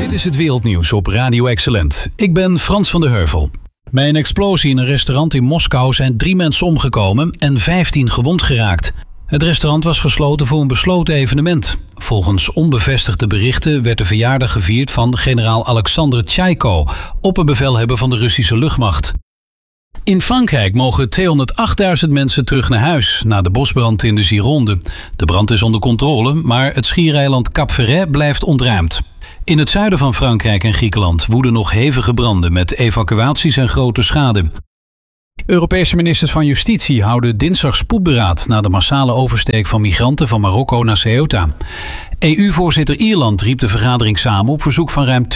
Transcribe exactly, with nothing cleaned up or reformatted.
Dit is het wereldnieuws op Radio Excellent. Ik ben Frans van der Heuvel. Bij een explosie in een restaurant in Moskou zijn drie mensen omgekomen en vijftien gewond geraakt. Het restaurant was gesloten voor een besloten evenement. Volgens onbevestigde berichten werd de verjaardag gevierd van generaal Alexander Tjaiko, opperbevelhebber van de Russische luchtmacht. In Frankrijk mogen tweehonderdachtduizend mensen terug naar huis na de bosbrand in de Gironde. De brand is onder controle, maar het schiereiland Cap-Ferret blijft ontruimd. In het zuiden van Frankrijk en Griekenland woeden nog hevige branden met evacuaties en grote schade. Europese ministers van Justitie houden dinsdag spoedberaad na de massale oversteek van migranten van Marokko naar Ceuta. E U-voorzitter Ierland riep de vergadering samen op verzoek van ruim